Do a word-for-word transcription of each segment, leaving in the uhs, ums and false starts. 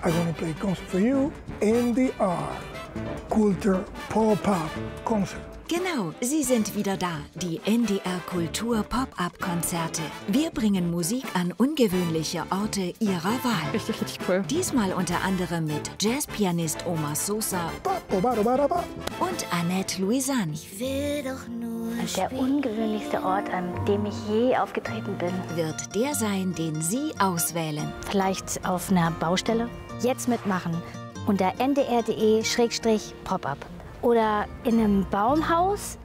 I'm gonna play concert for you, N D R, Kultur Pop-Up Concert. Genau, sie sind wieder da, die N D R Kultur Pop-Up-Konzerte. Wir bringen Musik an ungewöhnliche Orte ihrer Wahl. Richtig, richtig cool. Diesmal unter anderem mit Jazzpianist Omar Sosa und Annette Louisanne. Ich will doch nur Der ungewöhnlichste Ort, an dem ich je aufgetreten bin. Wird der sein, den Sie auswählen. Vielleicht auf einer Baustelle? Jetzt mitmachen. Unter n d r punkt d e Schrägstrich Pop-Up. Oder in einem Baumhaus?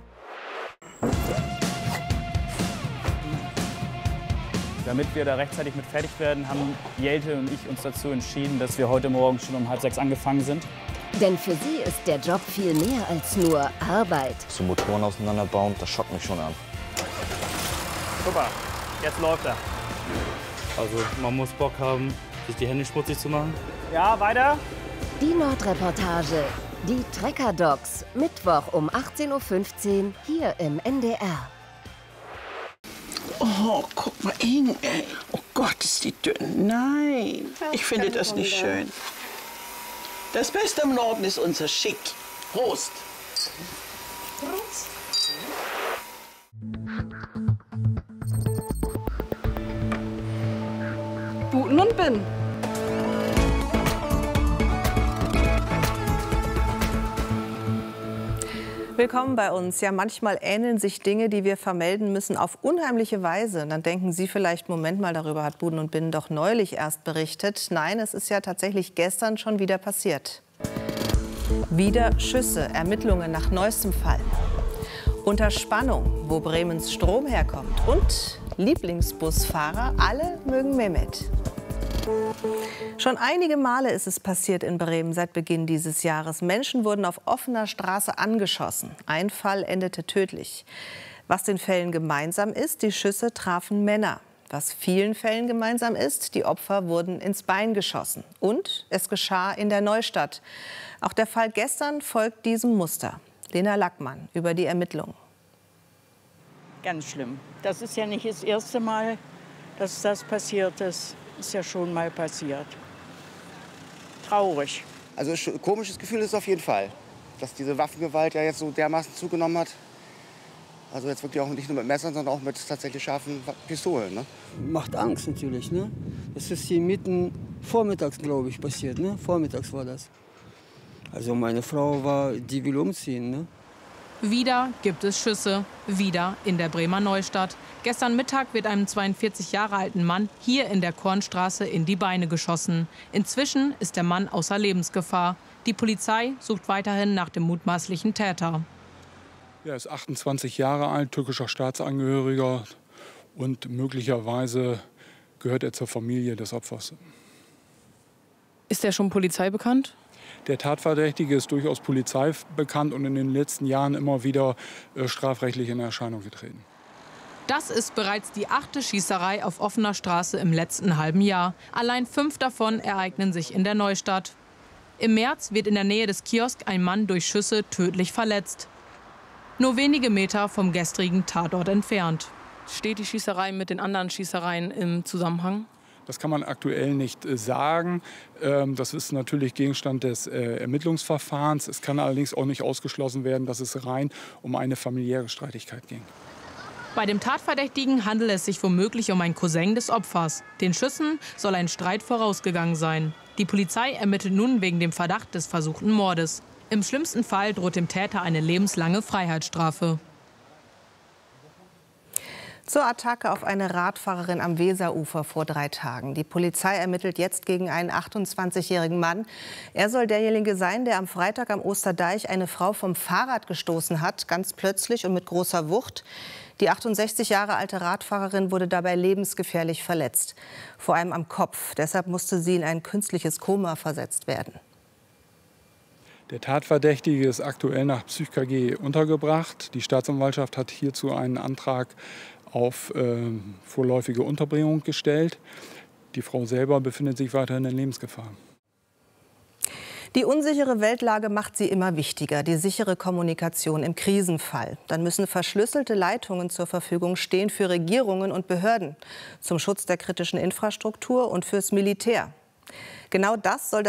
Damit wir da rechtzeitig mit fertig werden, haben Jelte und ich uns dazu entschieden, dass wir heute Morgen schon um halb sechs angefangen sind. Denn für sie ist der Job viel mehr als nur Arbeit. So Motoren auseinanderbauen, das schockt mich schon an. Super, jetzt läuft er. Also man muss Bock haben, sich die Hände schmutzig zu machen. Ja, weiter. Die Nordreportage, die Trecker Dogs, Mittwoch um achtzehn Uhr fünfzehn hier im N D R. Oh, guck mal hin, ey. Oh Gott, ist die dünn. Nein, ich finde das nicht schön. Das Beste im Norden ist unser Schick. Prost. Prost. Buten und Bin. Willkommen bei uns. Ja, manchmal ähneln sich Dinge, die wir vermelden müssen, auf unheimliche Weise. Und dann denken Sie vielleicht, Moment mal, darüber hat Buden und Bin doch neulich erst berichtet. Nein, es ist ja tatsächlich gestern schon wieder passiert. Wieder Schüsse, Ermittlungen nach neuestem Fall. Unter Spannung, wo Bremens Strom herkommt. Und Lieblingsbusfahrer, alle mögen Mehmet. Schon einige Male ist es passiert in Bremen seit Beginn dieses Jahres. Menschen wurden auf offener Straße angeschossen. Ein Fall endete tödlich. Was den Fällen gemeinsam ist, die Schüsse trafen Männer. Was vielen Fällen gemeinsam ist, die Opfer wurden ins Bein geschossen. Und es geschah in der Neustadt. Auch der Fall gestern folgt diesem Muster. Lena Lackmann über die Ermittlungen. Ganz schlimm. Das ist ja nicht das erste Mal, dass das passiert ist. Ist ja schon mal passiert. Traurig. Also ein komisches Gefühl ist es auf jeden Fall, dass diese Waffengewalt ja jetzt so dermaßen zugenommen hat. Also jetzt wirklich auch nicht nur mit Messern, sondern auch mit tatsächlich scharfen Pistolen. Ne? Macht Angst natürlich. Ne? Das ist hier mitten vormittags, glaube ich, passiert. Ne? Vormittags war das. Also meine Frau war, die will umziehen. Ne? Wieder gibt es Schüsse, wieder in der Bremer Neustadt. Gestern Mittag wird einem zweiundvierzig Jahre alten Mann hier in der Kornstraße in die Beine geschossen. Inzwischen ist der Mann außer Lebensgefahr. Die Polizei sucht weiterhin nach dem mutmaßlichen Täter. Er ist achtundzwanzig Jahre alt, türkischer Staatsangehöriger und möglicherweise gehört er zur Familie des Opfers. Ist er schon Polizei bekannt? Der Tatverdächtige ist durchaus Polizei bekannt und in den letzten Jahren immer wieder äh, strafrechtlich in Erscheinung getreten. Das ist bereits die achte Schießerei auf offener Straße im letzten halben Jahr. Allein fünf davon ereignen sich in der Neustadt. Im März wird in der Nähe des Kiosks ein Mann durch Schüsse tödlich verletzt. Nur wenige Meter vom gestrigen Tatort entfernt. Steht die Schießerei mit den anderen Schießereien im Zusammenhang? Das kann man aktuell nicht sagen. Das ist natürlich Gegenstand des Ermittlungsverfahrens. Es kann allerdings auch nicht ausgeschlossen werden, dass es rein um eine familiäre Streitigkeit ging. Bei dem Tatverdächtigen handelt es sich womöglich um einen Cousin des Opfers. Den Schüssen soll ein Streit vorausgegangen sein. Die Polizei ermittelt nun wegen dem Verdacht des versuchten Mordes. Im schlimmsten Fall droht dem Täter eine lebenslange Freiheitsstrafe. Zur Attacke auf eine Radfahrerin am Weserufer vor drei Tagen. Die Polizei ermittelt jetzt gegen einen achtundzwanzigjährigen Mann. Er soll derjenige sein, der am Freitag am Osterdeich eine Frau vom Fahrrad gestoßen hat, ganz plötzlich und mit großer Wucht. Die achtundsechzig Jahre alte Radfahrerin wurde dabei lebensgefährlich verletzt, vor allem am Kopf. Deshalb musste sie in ein künstliches Koma versetzt werden. Der Tatverdächtige ist aktuell nach PsychK G untergebracht. Die Staatsanwaltschaft hat hierzu einen Antrag auf äh, vorläufige Unterbringung gestellt. Die Frau selber befindet sich weiterhin in Lebensgefahr. Die unsichere Weltlage macht sie immer wichtiger, die sichere Kommunikation im Krisenfall. Dann müssen verschlüsselte Leitungen zur Verfügung stehen für Regierungen und Behörden, zum Schutz der kritischen Infrastruktur und fürs Militär. Genau das soll